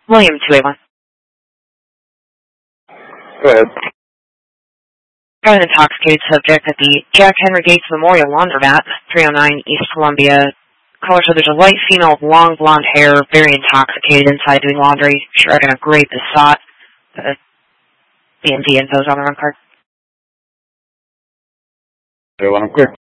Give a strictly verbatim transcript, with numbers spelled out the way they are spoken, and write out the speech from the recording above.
William two eight one. Go ahead. Got an intoxicated subject at the Jack Henry Gates Memorial Laundromat, three oh nine East Columbia. Caller said there's a white female with long blonde hair, very intoxicated inside doing laundry. Sure, I'm going to grate the sot. Uh, B M D info's on the run card. Everyone, I'm clear.